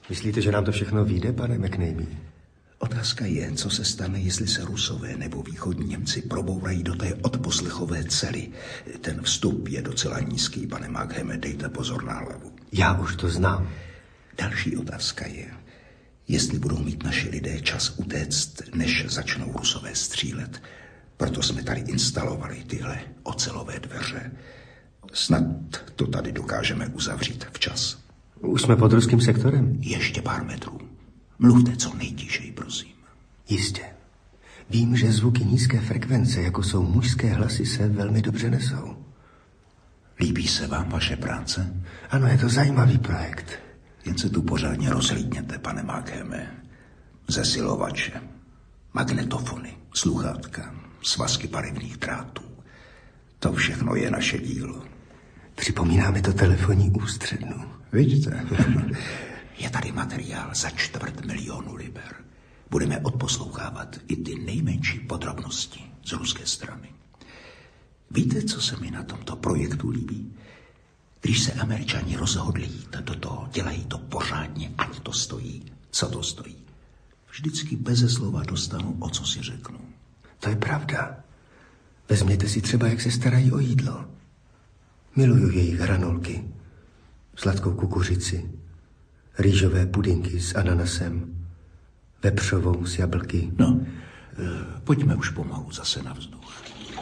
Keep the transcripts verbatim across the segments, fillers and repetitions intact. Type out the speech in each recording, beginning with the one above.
Myslíte, že nám to všechno vyjde, pane McNamee? Otázka je, co se stane, jestli se Rusové nebo východní Němci probourají do té odposlechové cely. Ten vstup je docela nízký, pane Markhame, dejte pozor na hlavu. Já už to znám. Další otázka je, jestli budou mít naši lidé čas utéct, než začnou Rusové střílet. Proto jsme tady instalovali tyhle ocelové dveře. Snad to tady dokážeme uzavřít včas. Už jsme pod ruským sektorem? Ještě pár metrů. Mluvte co nejtišej, prosím. Jistě. Vím, že zvuky nízké frekvence, jako jsou mužské hlasy, se velmi dobře nesou. Líbí se vám vaše práce? Ano, je to zajímavý projekt. Jen se tu pořádně rozhlídněte, pane Markhame. Zesilovače, magnetofony, sluchátka, svazky barevných drátů. To všechno je naše dílo. Připomíná mi to telefonní ústřednu. Vidíte? Je tady materiál za čtvrt milionu liber. Budeme odposlouchávat i ty nejmenší podrobnosti z ruské strany. Víte, co se mi na tomto projektu líbí? Když se Američani rozhodli jít do toho, dělají to pořádně, ať to stojí, co to stojí. Vždycky beze slova dostanu, o co si řeknu. To je pravda. Vezměte si třeba, jak se starají o jídlo. Miluju jejich hranolky, sladkou kukuřici, rýžové pudinky s ananasem, vepřovou s jablky. No, e, pojďme už pomalu zase na vzduch.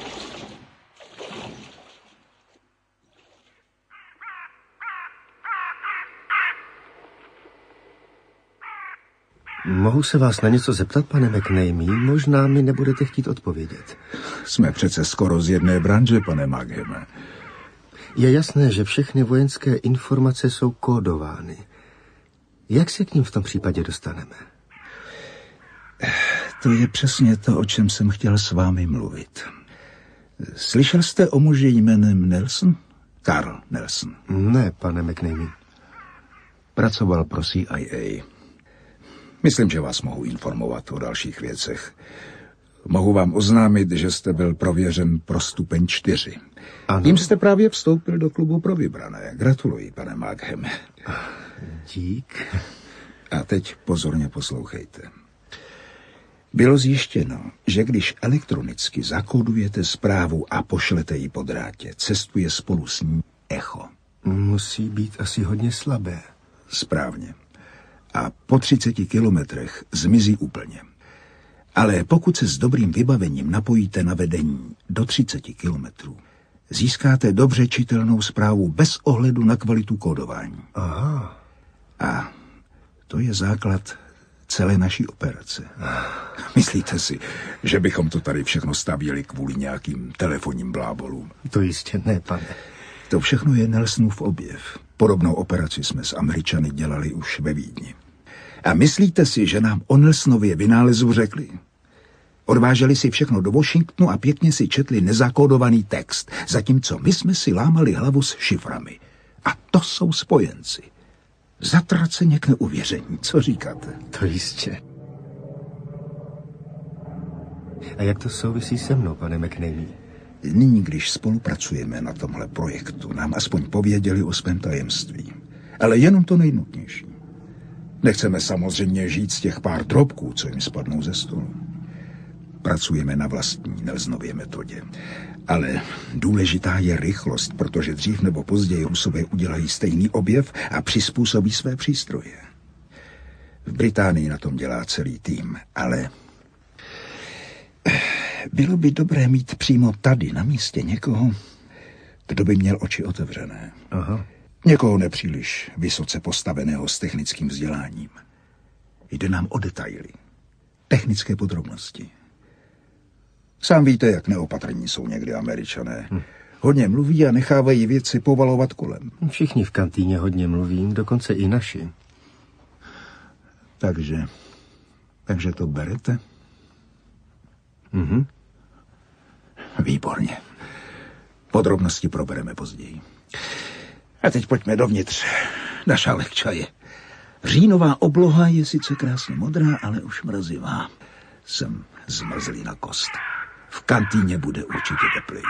Mohu se vás na něco zeptat, pane McNamee? Možná mi nebudete chtít odpovědět. Jsme přece skoro z jedné branže, pane Markhame. Je jasné, že všechny vojenské informace jsou kódovány. Jak se k ním v tom případě dostaneme? To je přesně to, o čem jsem chtěl s vámi mluvit. Slyšel jste o muži jménem Nelson? Carl Nelson. Ne, pane McNamee. Pracoval pro C I A. Myslím, že vás mohu informovat o dalších věcech. Mohu vám oznámit, že jste byl prověřen pro stupeň čtyři. Ano. Tím jste právě vstoupil do klubu pro vybrané. Gratuluji, pane Markhame. Dík. A teď pozorně poslouchejte. Bylo zjištěno, že když elektronicky zakódujete zprávu a pošlete ji po drátě, cestuje spolu s ní echo. Musí být asi hodně slabé. Správně. A po třiceti kilometrech zmizí úplně. Ale pokud se s dobrým vybavením napojíte na vedení do třiceti kilometrů, získáte dobře čitelnou zprávu bez ohledu na kvalitu kódování. Aha. A to je základ celé naší operace. Myslíte si, že bychom to tady všechno stavěli kvůli nějakým telefonním blábolům? To jistě ne, pane. To všechno je Nelsonův objev. Podobnou operaci jsme s Američany dělali už ve Vídni. A myslíte si, že nám o Nelsonově vynálezu řekli? Odváželi si všechno do Washingtonu a pěkně si četli nezakódovaný text, zatímco my jsme si lámali hlavu s šiframi. A to jsou spojenci. Zatraceně k neuvěření, co říkáte? To jistě. A jak to souvisí se mnou, pane McNamee? Nyní, když spolupracujeme na tomhle projektu, nám aspoň pověděli o svém tajemství. Ale jenom to nejnutnější. Nechceme samozřejmě žít z těch pár drobků, co jim spadnou ze stolu. Pracujeme na vlastní Nelsonově metodě. Ale důležitá je rychlost, protože dřív nebo později Rusové udělají stejný objev a přizpůsobí své přístroje. V Británii na tom dělá celý tým, ale bylo by dobré mít přímo tady na místě někoho, kdo by měl oči otevřené. Aha. Někoho nepříliš vysoce postaveného s technickým vzděláním. Jde nám o detaily, technické podrobnosti. Sám víte, jak neopatrní jsou někdy Američané. Hm. Hodně mluví a nechávají věci povalovat kolem. Všichni v kantýně hodně mluví, dokonce i naši. Takže, takže to berete? Mhm. Výborně. Podrobnosti probereme později. A teď pojďme dovnitř na šálek čaje. Říjnová obloha je sice krásně modrá, ale už mrazivá. Jsem zmrzlý na kost. V kantýně bude určitě teplý.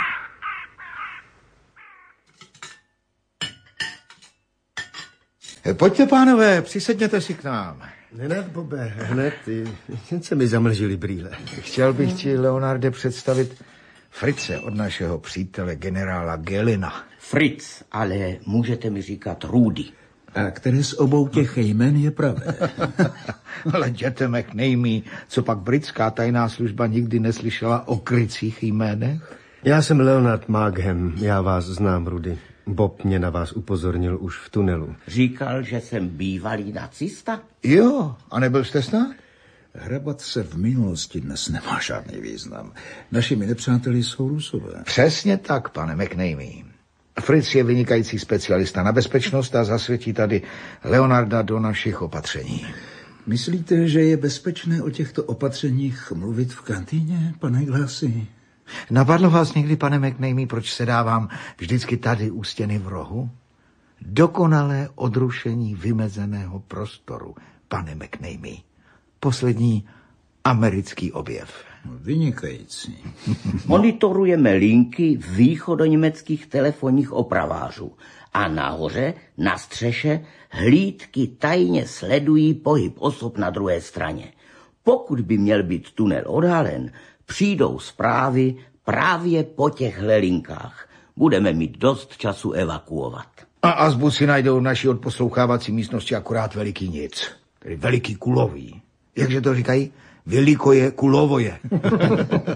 Pojďte, pánové, přisedněte si k nám. Hned, Bobe, hned. Jen se mi zamlžily brýle. Chtěl bych ti, Leonarde, představit Fritze od našeho přítele generála Gelina. Fritz, ale můžete mi říkat Rudy. A které z obou těch jmen je pravé? Ale jděte, McNamee, co pak britská tajná služba nikdy neslyšela o krycích jménech? Já jsem Leonard Markham, já vás znám, Rudy. Bob mě na vás upozornil už v tunelu. Říkal, že jsem bývalý nacista? Jo, a nebyl jste snad? Hrabat se v minulosti dnes nemá žádný význam. Našimi nepřáteli jsou Rusové. Přesně tak, pane McNamee. Fritz je vynikající specialista na bezpečnost a zasvětí tady Leonarda do našich opatření. Myslíte, že je bezpečné o těchto opatřeních mluvit v kantýně, pane Glassy? Napadlo vás někdy, pane McNamee, proč se dávám vždycky tady u stěny v rohu? Dokonalé odrušení vymezeného prostoru, pane McNamee. Poslední americký objev. Vynikající. Monitorujeme linky východoněmeckých telefonních opravářů a nahoře, na střeše, hlídky tajně sledují pohyb osob na druhé straně. Pokud by měl být tunel odhalen, přijdou zprávy právě po těchhle linkách. Budeme mít dost času evakuovat. A azbu si najdou naši odposlouchávací místnosti akorát veliký nic. Tedy veliký kulový. Jakže to říkají? Veliko je kulovo je.